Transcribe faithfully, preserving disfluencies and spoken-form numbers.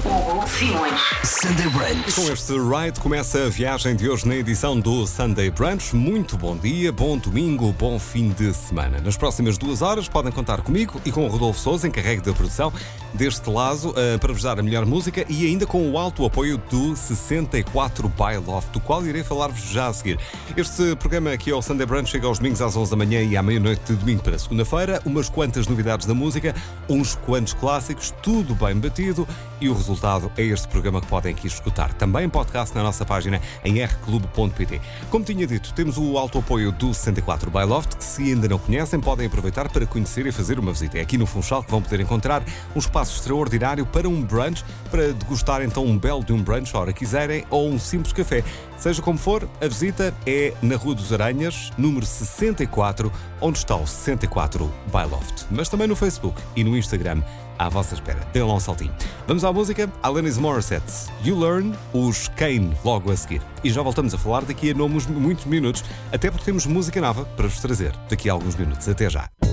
Hugo Simões. Sunday Brunch. E com este ride começa a viagem de hoje na edição do Sunday Brunch. Muito bom dia, bom domingo, bom fim de semana. Nas próximas duas horas podem contar comigo e com o Rodolfo Sousa, encarregue da produção deste lado, uh, para vos dar a melhor música e ainda com o alto apoio do sessenta e quatro by Loft, do qual irei falar-vos já a seguir. Este programa aqui ao Sunday Brunch chega aos domingos às onze da manhã e à meia-noite de domingo para segunda-feira. Umas quantas novidades da música, uns quantos clássicos, tudo bem batido e o resultado é este programa que podem aqui escutar. Também podcast na nossa página em r clube ponto p t. Como tinha dito, temos o alto apoio do sessenta e quatro by Loft, que se ainda não conhecem, podem aproveitar para conhecer e fazer uma visita. É aqui no Funchal que vão poder encontrar um espaço extraordinário para um brunch, para degustar então um belo de um brunch, a hora quiserem, ou um simples café. Seja como for, a visita é na Rua dos Aranhas, número sessenta e quatro, onde está o sessenta e quatro by Loft. Mas também no Facebook e no Instagram, à vossa espera. Dê lá um saltinho. Vamos à música. Alanis Morissette, You Learn, os Kane, logo a seguir. E já voltamos a falar daqui a não muitos minutos, até porque temos música nova para vos trazer daqui a alguns minutos. Até já.